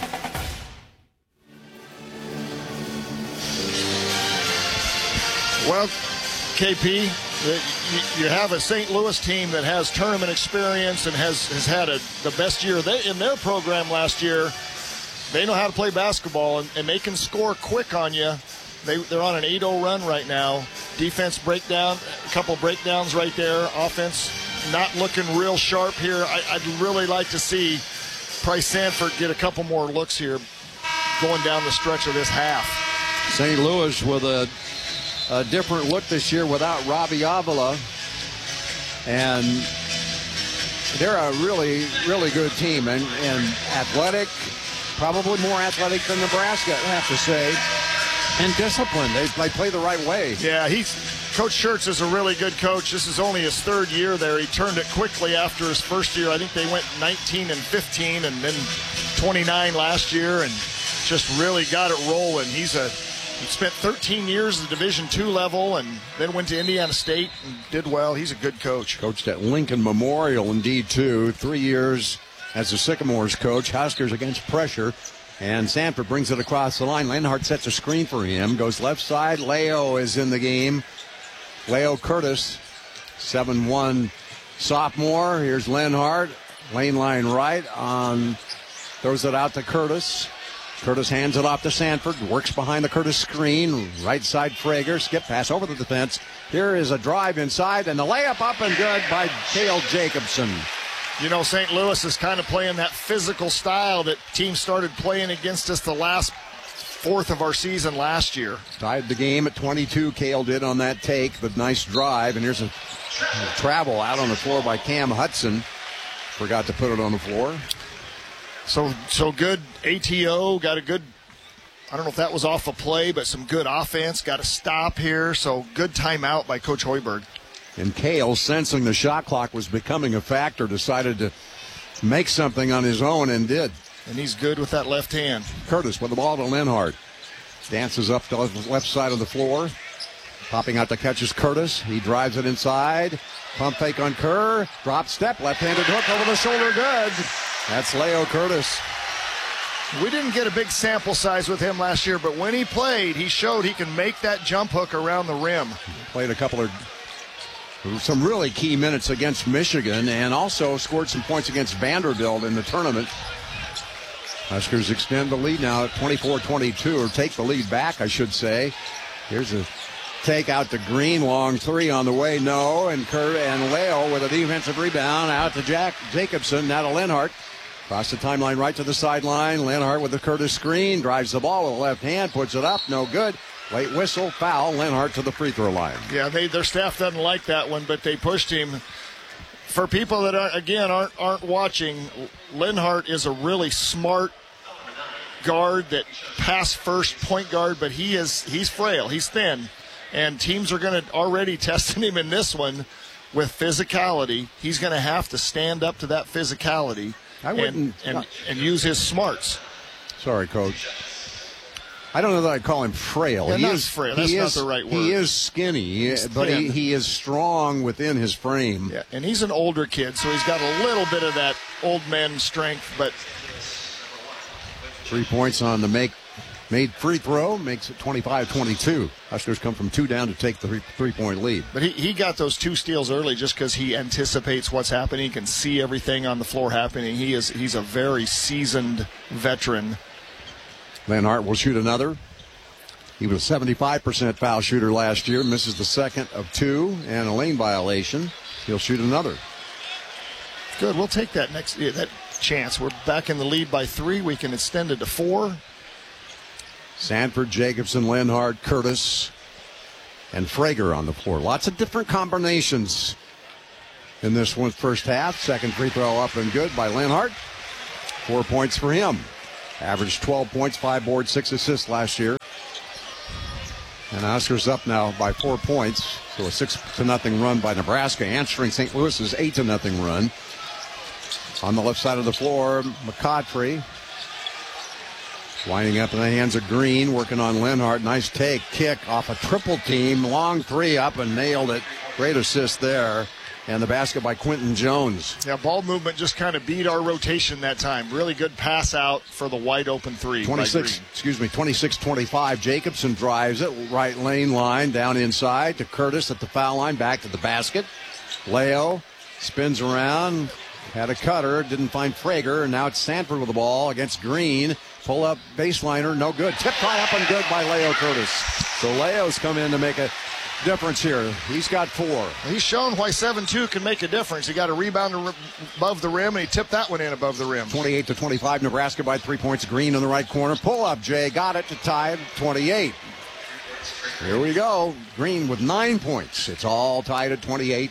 Well, KP, you have a St. Louis team that has tournament experience and has had the best year in their program last year. They know how to play basketball, and they can score quick on you. They're on an 8-0 run right now. Defense breakdown, a couple breakdowns right there. Offense not looking real sharp here. I'd really like to see Price Sanford get a couple more looks here going down the stretch of this half. St. Louis with a different look this year without Robbie Avila. And they're a really, really good team and athletic, probably more athletic than Nebraska, I have to say. And disciplined. They play the right way. Yeah, Coach Schertz is a really good coach. This is only his third year there. He turned it quickly after his first year. I think they went 19-15 and then 29 last year and just really got it rolling. He spent 13 years at the Division II level and then went to Indiana State and did well. He's a good coach. Coached at Lincoln Memorial in D2, 3 years as the Sycamores coach. Huskers against pressure. And Sanford brings it across the line. Lenhart sets a screen for him. Goes left side. Leo is in the game. Leo Curtis, 7'1" sophomore. Here's Lenhart. Lane line right on. Throws it out to Curtis. Curtis hands it off to Sanford. Works behind the Curtis screen. Right side Frager. Skip pass over the defense. Here is a drive inside. And the layup up and good by Cale Jacobson. You know, St. Louis is kind of playing that physical style that teams started playing against us the last fourth of our season last year. Tied the game at 22. Cale did on that take. The nice drive. And here's a travel out on the floor by Cam Hudson. Forgot to put it on the floor. So good ATO. Got a good, I don't know if that was off a play, but some good offense. Got a stop here. So good timeout by Coach Hoiberg. And Cale, sensing the shot clock was becoming a factor, decided to make something on his own and did. And he's good with that left hand. Curtis with the ball to Lenhart. Dances up to the left side of the floor. Popping out to catch is Curtis. He drives it inside. Pump fake on Kerr. Drop step. Left-handed hook over the shoulder. Good. That's Leo Curtis. We didn't get a big sample size with him last year, but when he played, he showed he can make that jump hook around the rim. Played a couple of some really key minutes against Michigan and also scored some points against Vanderbilt in the tournament. Huskers extend the lead now at 24-22, or take the lead back, I should say. Here's a take out to Green, long three on the way, no, and Kerr and Leo with a defensive rebound out to Jacobson, now to Lenhart. Across the timeline right to the sideline. Lenhart with the Curtis screen, drives the ball with the left hand, puts it up, no good. Late whistle, foul, Lenhart to the free throw line. Yeah, their staff doesn't like that one, but they pushed him. For people that aren't watching, Lenhart is a really smart guard that pass first point guard, but he's frail, he's thin, and teams are going to already testing him in this one with physicality. He's going to have to stand up to that physicality and use his smarts. Sorry, Coach. I don't know that I'd call him frail. Yeah, he is frail. That's not the right word. He is skinny, but he is strong within his frame. Yeah, and he's an older kid, so he's got a little bit of that old man strength. But 3 points on the made free throw makes it 25-22. Huskers come from 2 down to take the 3-point lead. But he got those 2 steals early just because he anticipates what's happening. He can see everything on the floor happening. He's a very seasoned veteran. Lenhart will shoot another. He was a 75% foul shooter last year. Misses the second of 2 and a lane violation. He'll shoot another. Good. We'll take that next. chance. We're back in the lead by 3. We can extend it to 4. Sanford, Jacobson, Lenhart, Curtis, and Frager on the floor. Lots of different combinations in this one first half. Second free throw up and good by Lenhart. 4 points for him. Averaged 12 points, 5 boards, 6 assists last year. And Huskers up now by 4 points. So a 6-0 run by Nebraska, answering St. Louis's 8-0 run. On the left side of the floor, McCautry winding up in the hands of Green, working on Lenhart. Nice take, kick off a triple team. Long 3 up and nailed it. Great assist there. And the basket by Quentin Jones. Yeah, ball movement just kind of beat our rotation that time. Really good pass out for the wide open 3. 26-25. Jacobson drives it, right lane line, down inside to Curtis at the foul line, back to the basket. Leo spins around, had a cutter, didn't find Frager, and now it's Sanford with the ball against Green. Pull up baseliner, no good. Tip try up and good by Leo Curtis. So Leo's come in to make a difference here. He's got 4. He's shown why 7-2 can make a difference. He got a rebound above the rim, and he tipped that one in above the rim. 28-25, Nebraska by 3 points. Green in the right corner. Pull up, Jay. Got it to tie it, 28. Here we go. Green with 9 points. It's all tied at 28.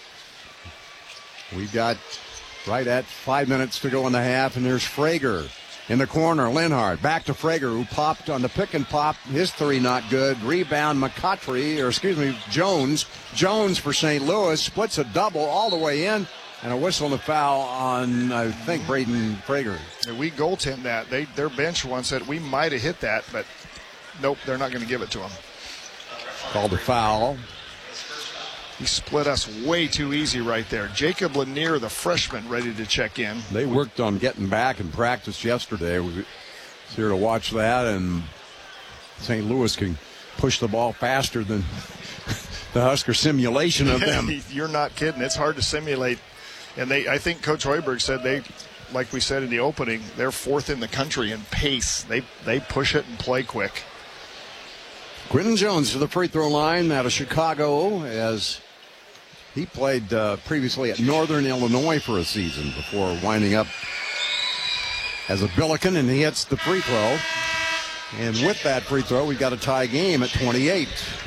We've got right at 5 minutes to go in the half, and there's Frager in the corner. Lenhart back to Frager, who popped on the pick and pop. His 3 not good. Rebound Jones. Jones for St. Louis splits a double all the way in, and a whistle and a foul on, I think, Braden Frager. Yeah, we goaltend that. Their bench once said we might have hit that, but nope, they're not going to give it to him. Called a foul. He split us way too easy right there. Jacob Lanier, the freshman, ready to check in. They worked on getting back in practice yesterday. We were here to watch that, and St. Louis can push the ball faster than the Husker simulation of them. You're not kidding. It's hard to simulate. And I think Coach Hoiberg said like we said in the opening, they're 4th in the country in pace. They push it and play quick. Quentin Jones to the free throw line out of Chicago, as he played previously at Northern Illinois for a season before winding up as a Billiken, and he hits the free throw. And with that free throw, we got a tie game at 28.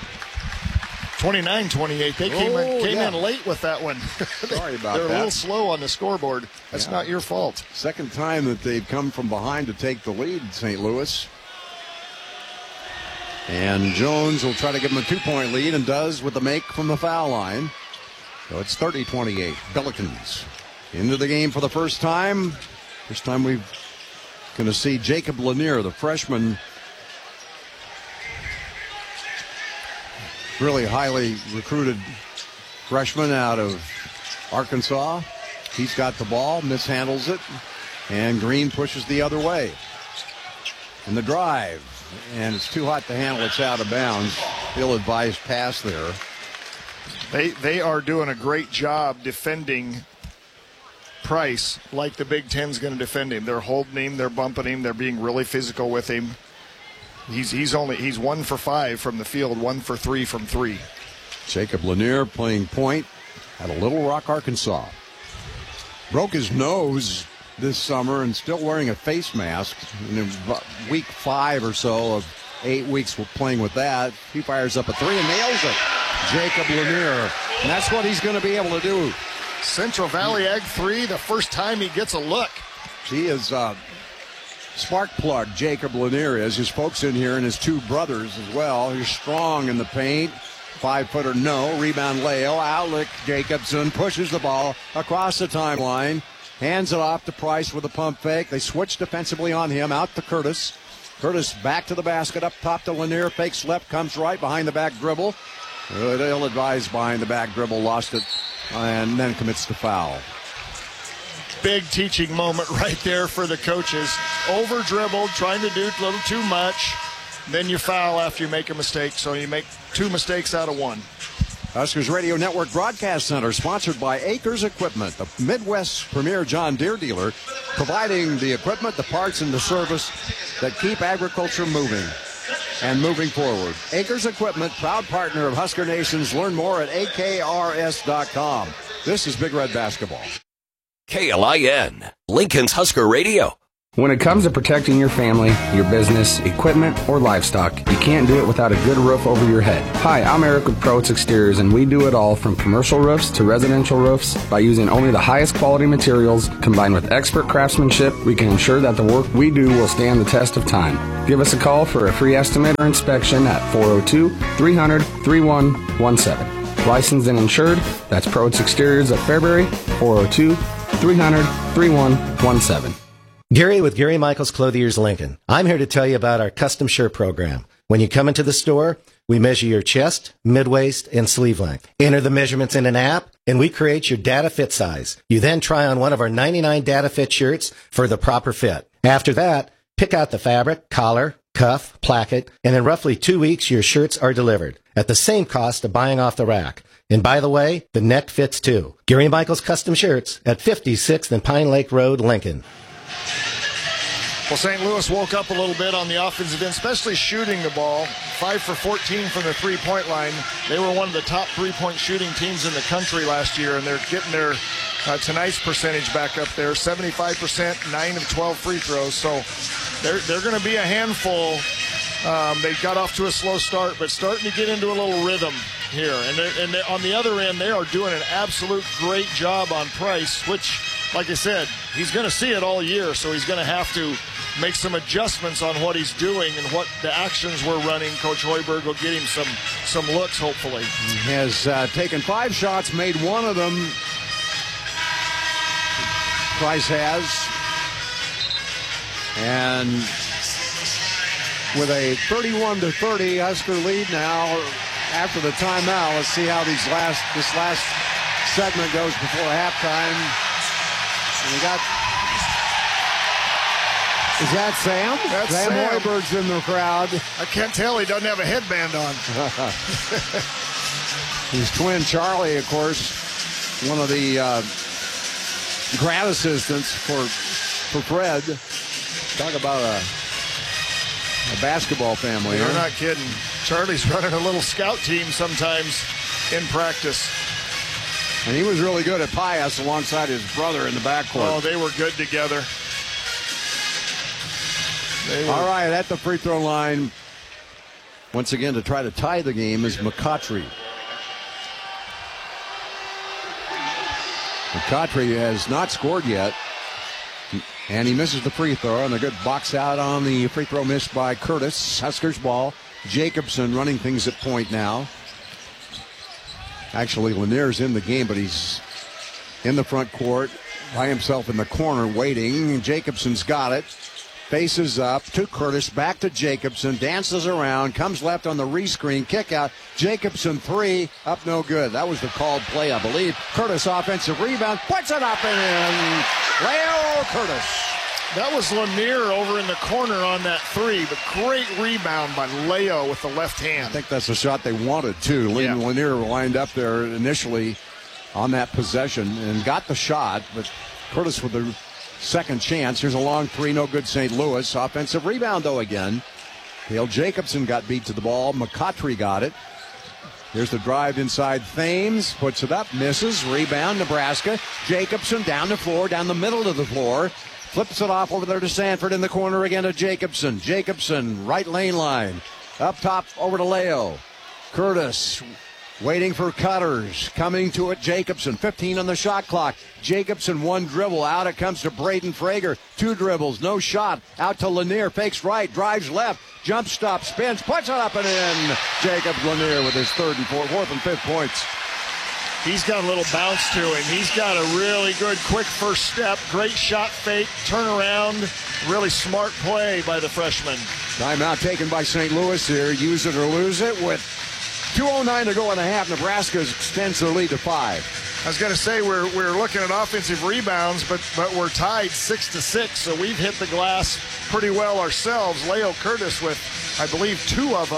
29-28. They came in late with that one. Sorry about They're that. a little slow on the scoreboard. That's not your fault. Second time that they've come from behind to take the lead, St. Louis. And Jones will try to give him a 2-point lead, and does with the make from the foul line. So it's 30-28. Billikens into the game for the first time. First time we're going to see Jacob Lanier, the freshman, really highly recruited freshman out of Arkansas. He's got the ball, mishandles it, and Green pushes the other way. And the drive. And it's too hot to handle. It's out of bounds. Ill-advised pass there. They are doing a great job defending Price like the Big Ten's going to defend him. They're holding him. They're bumping him. They're being really physical with him. He's 1 for 5 from the field, 1 for 3 from 3. Jacob Lanier playing point at Little Rock, Arkansas. Broke his nose this summer and still wearing a face mask. In week 5 or so of 8 weeks playing with that, he fires up a 3 and nails it. Jacob Lanier. And that's what he's going to be able to do. Central Valley Ag 3, the first time he gets a look. He is spark plug, Jacob Lanier is. His folks in here and his 2 brothers as well. He's strong in the paint. 5-footer, no. Rebound Leo. Outlick Jacobson pushes the ball across the timeline. Hands it off to Price with a pump fake. They switch defensively on him. Out to Curtis. Curtis back to the basket. Up top to Lanier. Fakes left. Comes right behind the back dribble. Ill-advised behind the back dribble. Lost it. And then commits the foul. Big teaching moment right there for the coaches. Over dribbled, trying to do a little too much. Then you foul after you make a mistake. So you make 2 mistakes out of 1. Huskers Radio Network Broadcast Center, sponsored by Acres Equipment, the Midwest's premier John Deere dealer, providing the equipment, the parts, and the service that keep agriculture moving and moving forward. Acres Equipment, proud partner of Husker Nations. Learn more at akrs.com. This is Big Red Basketball. KLIN, Lincoln's Husker Radio. When it comes to protecting your family, your business, equipment, or livestock, you can't do it without a good roof over your head. Hi, I'm Eric with Proates Exteriors, and we do it all from commercial roofs to residential roofs. By using only the highest quality materials combined with expert craftsmanship, we can ensure that the work we do will stand the test of time. Give us a call for a free estimate or inspection at 402-300-3117. Licensed and insured, that's Proates Exteriors of Fairbury, 402-300-3117. Gary with Gary Michaels Clothiers Lincoln. I'm here to tell you about our custom shirt program. When you come into the store, we measure your chest, mid-waist, and sleeve length. Enter the measurements in an app, and we create your data fit size. You then try on one of our 99 data fit shirts for the proper fit. After that, pick out the fabric, collar, cuff, placket, and in roughly 2 weeks, your shirts are delivered at the same cost of buying off the rack. And by the way, the neck fits too. Gary Michaels Custom Shirts at 56th and Pine Lake Road, Lincoln. Well, St. Louis woke up a little bit on the offensive end, especially shooting the ball. 5 for 14 from the three-point line. They were one of the top three-point shooting teams in the country last year, and they're getting their tonight's percentage back up there. 75%, 9 of 12 free throws. So they're going to be a handful. They got off to a slow start, but starting to get into a little rhythm here. And on the other end, they are doing an absolute great job on Price, which, like I said, he's going to see it all year, so he's going to have to make some adjustments on what he's doing and what the actions we're running. Coach Hoiberg will get him some looks, hopefully. He has taken 5 shots, made one of them. Price has. And with a 31-30 Husker lead now after the timeout, let's see how this last segment goes before halftime. We got... Is that Sam? That's Sam Hoiberg's in the crowd. I can't tell. He doesn't have a headband on. His twin Charlie, of course, one of the grad assistants for Fred. Talk about a basketball family. You're not kidding. Charlie's running a little scout team sometimes in practice. And he was really good at Pius alongside his brother in the backcourt. Oh, they were good together. All right, at the free throw line, once again to try to tie the game is McCautry. McCautry has not scored yet, and he misses the free throw, and a good box out on the free throw missed by Curtis. Huskers ball. Jacobson running things at point now. Actually, Lanier's in the game, but he's in the front court by himself in the corner waiting. Jacobson's got it. Faces up to Curtis, back to Jacobson, dances around, comes left on the rescreen, kick out. Jacobson 3, up no good. That was the called play, I believe. Curtis offensive rebound, puts it up and in. Leo Curtis. That was Lanier over in the corner on that 3, but great rebound by Leo with the left hand. I think that's the shot they wanted, too. Yeah. Lanier lined up there initially on that possession and got the shot, but Curtis with the second chance. Here's a long 3, no good St. Louis. Offensive rebound, though, again. Cale Jacobson got beat to the ball. McCautry got it. Here's the drive inside. Thames puts it up, misses. Rebound, Nebraska. Jacobson down the floor, down the middle of the floor. Flips it off over there to Sanford in the corner again to Jacobson. Jacobson, right lane line. Up top over to Leo. Curtis waiting for Cutters. Coming to it, Jacobson. 15 on the shot clock. Jacobson, 1 dribble. Out it comes to Braden Frager. 2 dribbles, no shot. Out to Lanier. Fakes right, drives left. Jump stop, spins, puts it up and in. Jacob Lanier with his 4th and 5th points. He's got a little bounce to him. He's got a really good quick first step. Great shot fake, turnaround. Really smart play by the freshman. Timeout taken by St. Louis here. Use it or lose it with 2:09 to go in the half. Nebraska extends their lead to 5. I was going to say we're looking at offensive rebounds, but we're tied 6-6, so we've hit the glass pretty well ourselves. Leo Curtis with, I believe, 2 of them.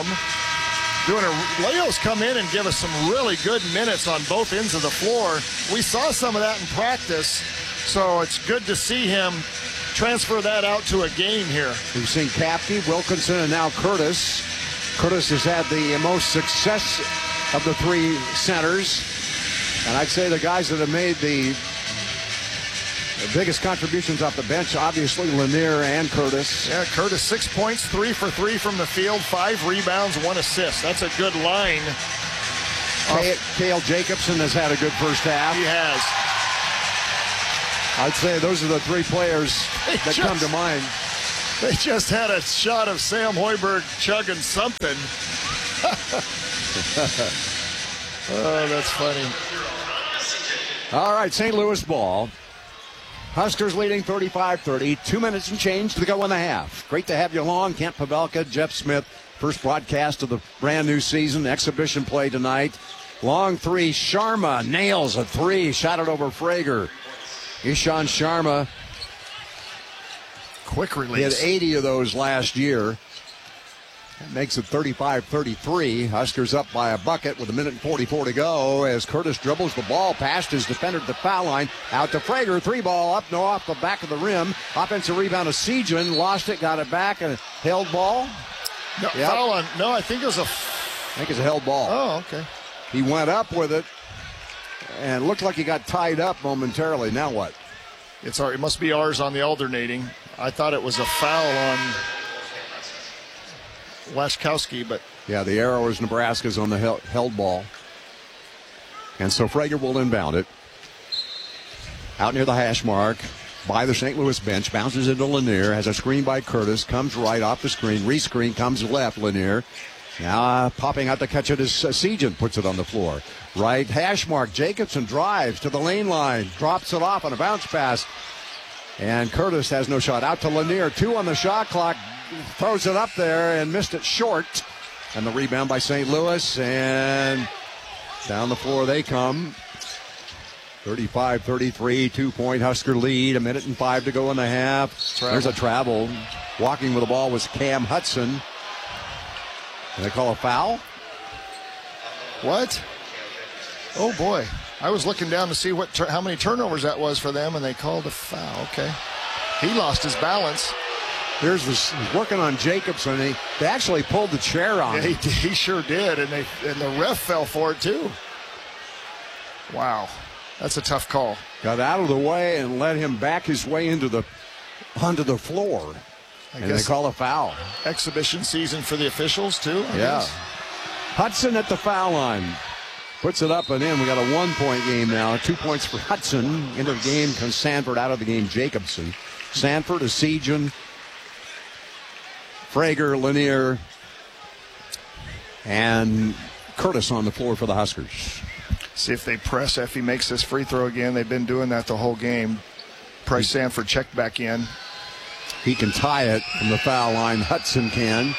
Leo's come in and give us some really good minutes on both ends of the floor. We saw some of that in practice, so it's good to see him transfer that out to a game here. We've seen Capke, Wilkinson, and now Curtis. Curtis has had the most success of the 3 centers. And I'd say the guys that have made the The biggest contributions off the bench, obviously, Lanier and Curtis. Yeah, Curtis, 6 points, 3 for 3 from the field, 5 rebounds, 1 assist. That's a good line. Cale Jacobson has had a good first half. He has. I'd say those are the 3 players that come to mind. They just had a shot of Sam Hoiberg chugging something. Oh, that's funny. All right, St. Louis ball. Huskers leading 35-30. 2 minutes and change to go in the half. Great to have you along. Kent Pavelka, Jeff Smith. First broadcast of the brand new season. Exhibition play tonight. Long three. Sharma nails a 3. Shot it over Frager. Ishan Sharma. Quick release. He had 80 of those last year. That makes it 35-33. Huskers up by a bucket with 1:44 to go as Curtis dribbles the ball past his defender to the foul line. Out to Frager. 3-ball up, no off the back of the rim. Offensive rebound to Sejan. Lost it, got it back, and held ball. No, foul on. No, I think it was I think it's a held ball. Oh, okay. He went up with it and looked like he got tied up momentarily. Now what? It must be ours on the alternating. I thought it was a foul on Lashkowski, but yeah, the arrow is Nebraska's on the held ball. And so Frager will inbound it. Out near the hash mark by the St. Louis bench. Bounces into Lanier. Has a screen by Curtis. Comes right off the screen. Rescreen comes left. Lanier. Now popping out to catch it is Sejan. Puts it on the floor. Right hash mark. Jacobson drives to the lane line. Drops it off on a bounce pass. And Curtis has no shot. Out to Lanier. 2 on the shot clock. Throws it up there and missed it short. And the rebound by St. Louis. And down the floor they come. 35-33, 2-point Husker lead. 1:05 to go in the half. There's a travel. Walking with the ball was Cam Hudson. Did they call a foul? What? Oh, boy. I was looking down to see how many turnovers that was for them, and they called a foul. Okay. He lost his balance. He's working on Jacobson. They actually pulled the chair on him. He sure did, and the ref fell for it, too. Wow. That's a tough call. Got out of the way and let him back his way onto the floor. And they call a foul. Exhibition season for the officials, too, I guess. Hudson at the foul line. Puts it up and in. We got a 1-point game now. 2 points for Hudson. Into the game comes Sanford. Out of the game, Jacobson. Sanford, Sejan, Frager, Lanier, and Curtis on the floor for the Huskers. See if they press Effie makes this free throw again. They've been doing that the whole game. Price Sanford checked back in. He can tie it from the foul line. Hudson can.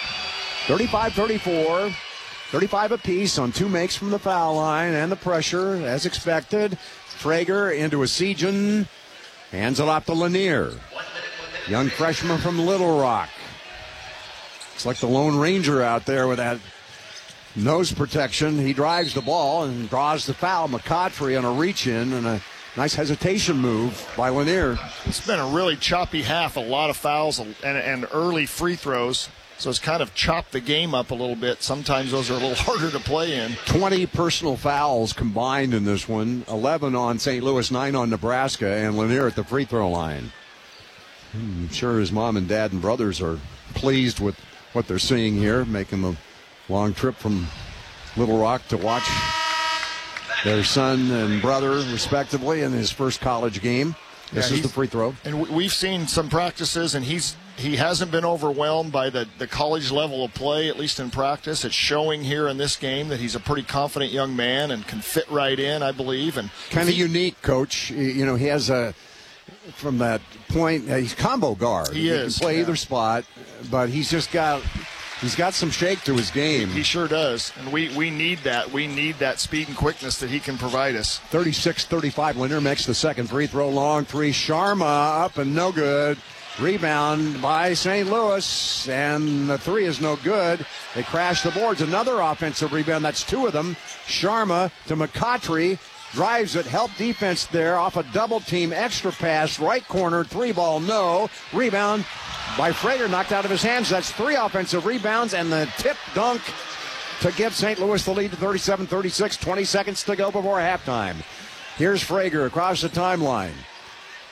35-34. 35 apiece on 2 makes from the foul line, and the pressure, as expected. Frager into a Sejan. Hands it off to Lanier. Young freshman from Little Rock. It's like the Lone Ranger out there with that nose protection. He drives the ball and draws the foul. McCautry on a reach-in and a nice hesitation move by Lanier. It's been a really choppy half, a lot of fouls and early free throws. So it's kind of chopped the game up a little bit. Sometimes those are a little harder to play in. 20 personal fouls combined in this one. 11 on St. Louis, 9 on Nebraska, and Lanier at the free throw line. I'm sure his mom and dad and brothers are pleased with what they're seeing here, making the long trip from Little Rock to watch their son and brother, respectively, in his first college game. This is the free throw. And we've seen some practices, and he hasn't been overwhelmed by the college level of play, at least in practice. It's showing here in this game that he's a pretty confident young man and can fit right in, I believe. And kind of unique, Coach. You know, he has from that point, he's combo guard. He can play either spot, but he's got some shake to his game. He sure does, and we need that. We need that speed and quickness that he can provide us. 36-35. Lanier makes the second free throw. Long three. Sharma up and no good. Rebound by St. Louis, and the 3 is no good. They crash the boards. Another offensive rebound. That's 2 of them. Sharma to McCautry. Drives it. Help defense there off a double team. Extra pass. Right corner. 3-ball. No. Rebound by Frager. Knocked out of his hands. That's 3 offensive rebounds, and the tip dunk to give St. Louis the lead to 37-36. 20 seconds to go before halftime. Here's Frager across the timeline.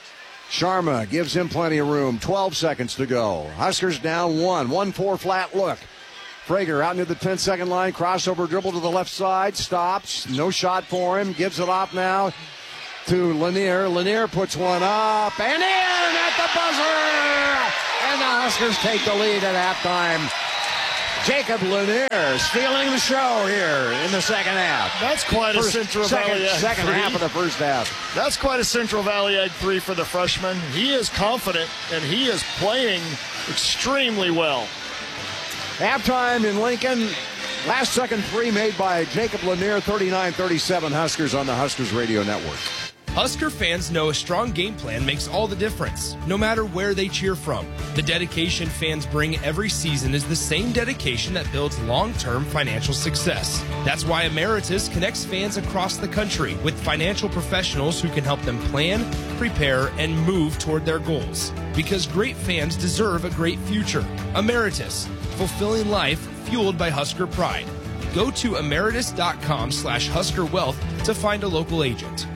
Sharma gives him plenty of room. 12 seconds to go. Huskers down 1. 1-4 flat look. Frager out near the 10-second line. Crossover dribble to the left side. Stops. No shot for him. Gives it off now to Lanier. Lanier puts one up and in at the buzzer. And the Huskers take the lead at halftime. Jacob Lanier stealing the show here in the second half. That's quite a Central Valley Ag second three. Half of the first half. That's quite a Central Valley Ag 3 for the freshman. He is confident, and he is playing extremely well. Halftime in Lincoln. Last second three made by Jacob Lanier. 39-37 Huskers on the Huskers Radio Network. Husker fans know a strong game plan makes all the difference, no matter where they cheer from. The dedication fans bring every season is the same dedication that builds long-term financial success. That's why Emeritus connects fans across the country with financial professionals who can help them plan, prepare, and move toward their goals. Because great fans deserve a great future. Emeritus, fulfilling life fueled by Husker pride. Go to emeritus.com/HuskerWealth to find a local agent.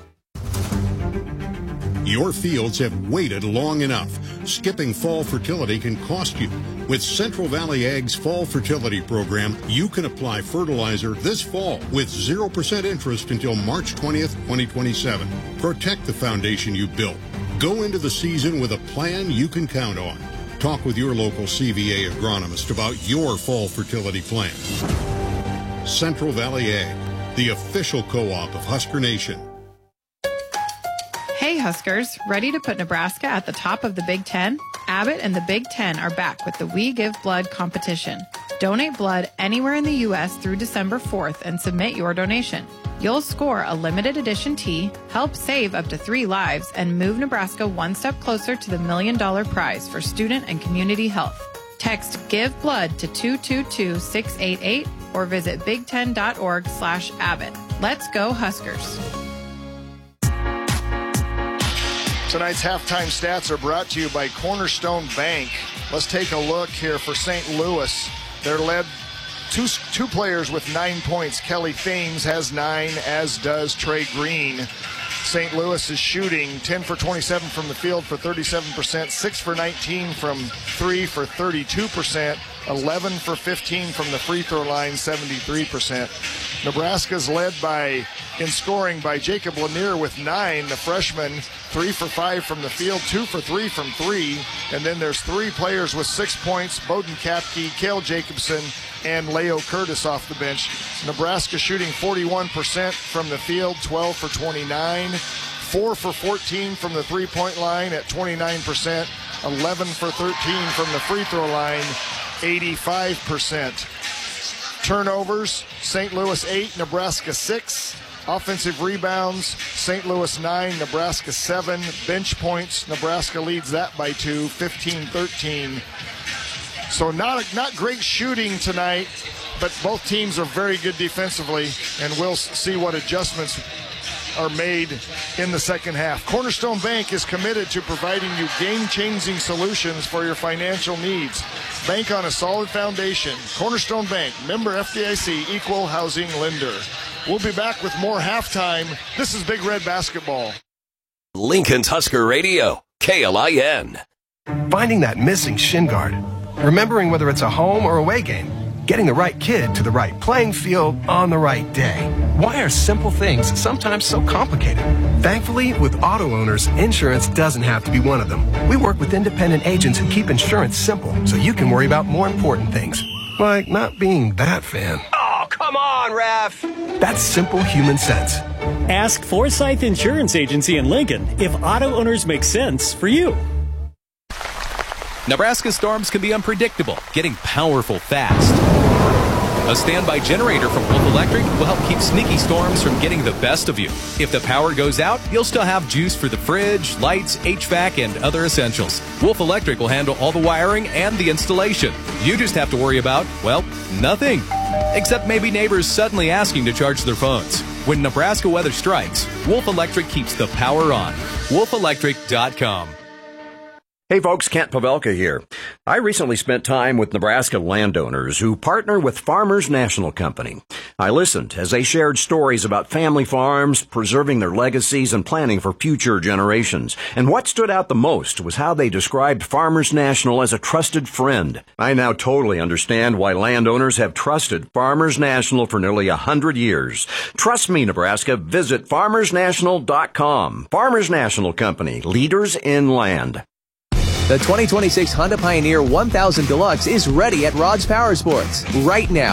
Your fields have waited long enough. Skipping fall fertility can cost you. With Central Valley Ag's Fall Fertility Program, you can apply fertilizer this fall with 0% interest until March 20th, 2027. Protect the foundation you built. Go into the season with a plan you can count on. Talk with your local CVA agronomist about your fall fertility plan. Central Valley Ag, the official co-op of Husker Nation. Hey Huskers, ready to put Nebraska at the top of the Big Ten? Abbott and the Big Ten are back with the We Give Blood competition. Donate blood anywhere in the U.S. through December 4th and submit your donation. You'll score a limited edition tee, help save up to 3 lives, and move Nebraska one step closer to the $1 million prize for student and community health. Text Give Blood to 222-688 or visit big10.org/Abbott. Let's go Huskers. Tonight's halftime stats are brought to you by Cornerstone Bank. Let's take a look here for St. Louis. They're led two players with 9 points. Kelly Thames has 9, as does Trey Green. St. Louis is shooting 10 for 27 from the field for 37%, 6 for 19 from 3 for 32%, 11 for 15 from the free throw line, 73%. Nebraska's led in scoring by Jacob Lanier with 9, the freshman, 3 for 5 from the field, 2 for 3 from 3. And then there's 3 players with 6 points, Bowden Kapke, Cale Jacobson, and Leo Curtis off the bench. Nebraska shooting 41% from the field, 12 for 29, 4 for 14 from the three-point line at 29%, 11 for 13 from the free throw line, 85%. Turnovers, St. Louis 8, Nebraska 6. Offensive rebounds, St. Louis 9, Nebraska 7. Bench points, Nebraska leads that by 2, 15-13. So not great shooting tonight, but both teams are very good defensively, and we'll see what adjustments are made in the second half. Cornerstone Bank is committed to providing you game-changing solutions for your financial needs. Bank on a solid foundation. Cornerstone Bank, member FDIC, equal housing lender. We'll be back with more halftime. This is Big Red Basketball. Lincoln's Husker Radio, KLIN. Finding that missing shin guard. Remembering whether it's a home or away game. Getting the right kid to the right playing field on the right day. Why are simple things sometimes so complicated? Thankfully, with auto owners, insurance doesn't have to be one of them. We work with independent agents who keep insurance simple so you can worry about more important things. Like not being that fan. Oh, come on, Ref! That's simple human sense. Ask Forsyth Insurance Agency in Lincoln if auto owners make sense for you. Nebraska storms can be unpredictable, getting powerful fast. A standby generator from Wolf Electric will help keep sneaky storms from getting the best of you. If the power goes out, you'll still have juice for the fridge, lights, HVAC, and other essentials. Wolf Electric will handle all the wiring and the installation. You just have to worry about, well, nothing. Except maybe neighbors suddenly asking to charge their phones. When Nebraska weather strikes, Wolf Electric keeps the power on. WolfElectric.com. Hey folks, Kent Pavelka here. I recently spent time with Nebraska landowners who partner with Farmers National Company. I listened as they shared stories about family farms, preserving their legacies, and planning for future generations. And what stood out the most was how they described Farmers National as a trusted friend. I now totally understand why landowners have trusted Farmers National for nearly 100 years. Trust me, Nebraska. Visit farmersnational.com. Farmers National Company, leaders in land. The 2026 Honda Pioneer 1000 Deluxe is ready at Rod's Power Sports. Right now,